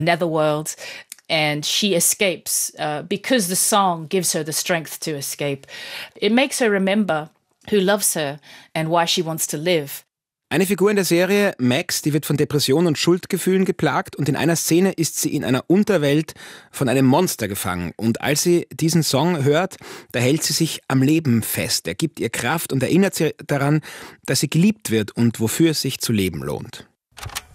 netherworld. And she escapes because the song gives her the strength to escape. It makes her remember who loves her and why she wants to live. Eine Figur in der Serie, Max, die wird von Depressionen und Schuldgefühlen geplagt und in einer Szene ist sie in einer Unterwelt von einem Monster gefangen. Und als sie diesen Song hört, da hält sie sich am Leben fest. Er gibt ihr Kraft und erinnert sie daran, dass sie geliebt wird und wofür es sich zu leben lohnt.